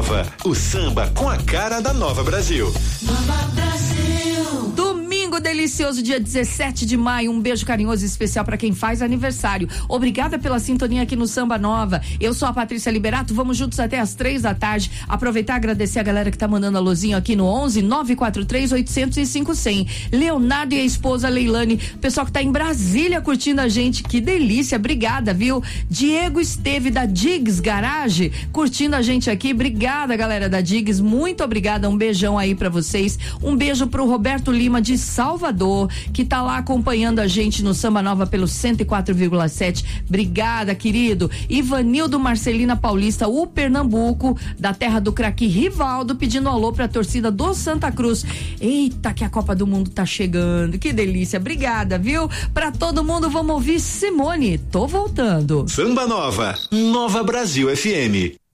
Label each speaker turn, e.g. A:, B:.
A: Nova, o samba com a cara da Nova Brasil.
B: Nova Brasil.
C: Domingo delicioso, dia 17 de maio. Um beijo carinhoso e especial para quem faz aniversário. Obrigada pela sintonia aqui no Samba Nova. Eu sou a Patrícia Liberato. Vamos juntos até as 3 da tarde. Aproveitar e agradecer a galera que tá mandando alôzinho aqui no 11 943 805 100. Leonardo e a esposa Leilane. Pessoal que tá em Brasília curtindo a gente. Que delícia. Obrigada, viu? Diego Esteve da Diggs Garage curtindo a gente aqui. Obrigada, galera da Diggs. Muito obrigada. Um beijão aí pra vocês. Um beijo pro Roberto Lima de Salvador, que tá lá acompanhando a gente no Samba Nova pelo 104,7. Obrigada, querido. Ivanildo Marcelina Paulista, o Pernambuco, da terra do craque Rivaldo, pedindo alô pra torcida do Santa Cruz. Eita, que a Copa do Mundo tá chegando. Que delícia. Obrigada, viu? Pra todo mundo, vamos ouvir Simone. Tô voltando.
A: Samba Nova, Nova Brasil FM.